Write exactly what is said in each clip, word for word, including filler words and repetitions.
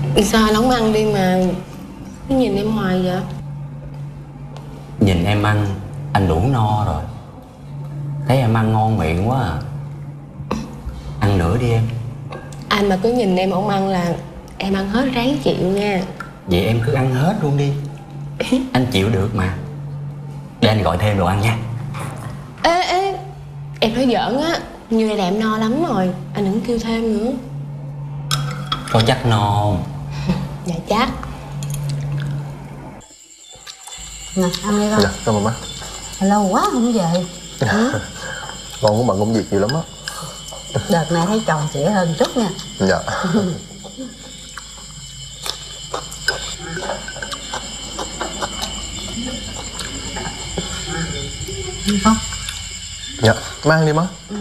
Sao anh không ăn đi mà cứ nhìn em hoài vậy? Nhìn em ăn, anh đủ no rồi. Thấy em ăn ngon miệng quá à. Ăn nữa đi em. Anh mà cứ nhìn em không ăn là em ăn hết ráng chịu nha. Vậy em cứ ăn hết luôn đi. Anh chịu được mà. Để anh gọi thêm đồ ăn nha. Ê ê, em nói giỡn á. Như này là em no lắm rồi, anh đừng kêu thêm nữa. Có chắc no không? Dạ chắc. Nè, ăn đi con. Dạ, cảm ơn má. Lâu quá không về. Ừ. Con cũng bận công việc nhiều lắm á. Đợt này thấy chồng trẻ hơn chút nha. Dạ. Không? Dạ, má ăn đi má. Ừ.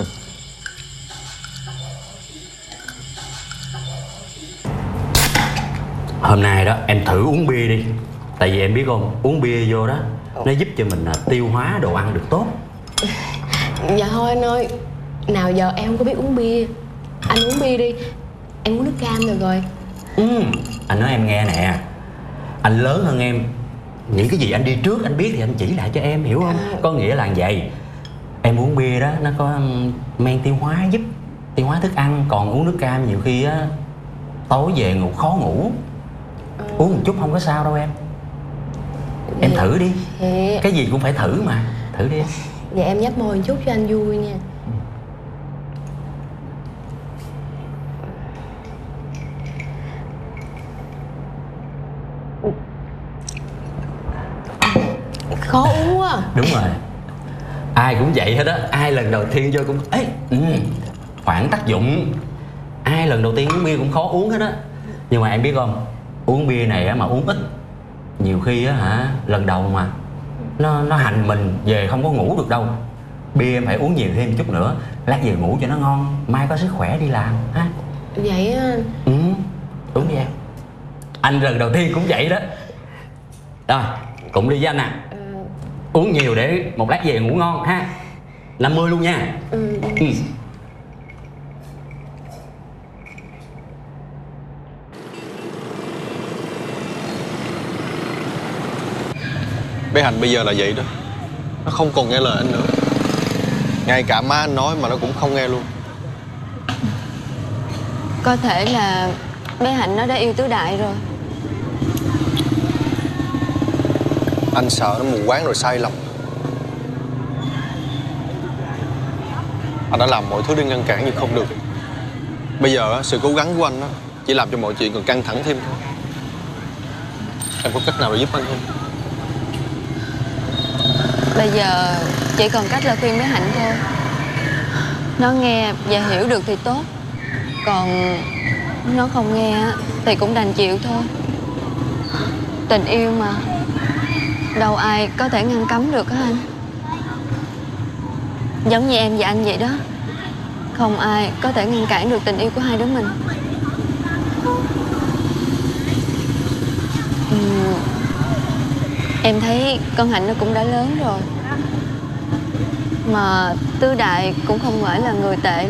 Hôm nay đó em thử uống bia đi. Tại vì em biết không, uống bia vô đó nó giúp cho mình tiêu hóa đồ ăn được tốt. Dạ thôi anh ơi, nào giờ em không có biết uống bia. Anh uống bia đi, em uống nước cam được rồi. Ừ, anh nói em nghe nè. Anh lớn hơn em. Những cái gì anh đi trước anh biết thì anh chỉ lại cho em, hiểu không? À. Có nghĩa là vậy. Em uống bia đó nó có men tiêu hóa, giúp tiêu hóa thức ăn. Còn uống nước cam nhiều khi á tối về ngủ khó ngủ. À. Uống một chút không có sao đâu em. Em Vậy... thử đi. Vậy... Cái gì cũng phải thử mà. Thử đi. Vậy em nhấp môi một chút cho anh vui nha. Khó uống quá. Đúng rồi. Ai cũng vậy hết á. Ai lần đầu tiên vô cũng ấy ừ, phản tác dụng. Ai lần đầu tiên uống bia cũng khó uống hết á. Nhưng mà em biết không, uống bia này á mà uống ít nhiều khi á hả, lần đầu mà nó nó hành mình về không có ngủ được đâu. Bia em phải uống nhiều thêm chút nữa, lát về ngủ cho nó ngon, mai có sức khỏe đi làm ha. Vậy á? Ừ, đúng đi em. Anh lần đầu tiên cũng vậy đó. Rồi, cũng đi với anh à. Ừ. Uống nhiều để một lát về ngủ ngon ha. Năm mươi luôn nha. Ừ, ừ. Bé Hạnh bây giờ là vậy đó. Nó không còn nghe lời anh nữa. Ngay cả má anh nói mà nó cũng không nghe luôn. Có thể là bé Hạnh nó đã yêu Tứ Đại rồi. Anh sợ nó mù quáng rồi sai lầm. Anh đã làm mọi thứ để ngăn cản nhưng không được. Bây giờ sự cố gắng của anh chỉ làm cho mọi chuyện còn căng thẳng thêm thôi. Em có cách nào để giúp anh không? Bây giờ chỉ còn cách là khuyên bé Hạnh thôi. Nó nghe và hiểu được thì tốt. Còn nó không nghe thì cũng đành chịu thôi. Tình yêu mà, đâu ai có thể ngăn cấm được á anh. Giống như em và anh vậy đó. Không ai có thể ngăn cản được tình yêu của hai đứa mình. uhm, Em thấy con Hạnh nó cũng đã lớn rồi. Mà Tứ Đại cũng không phải là người tệ.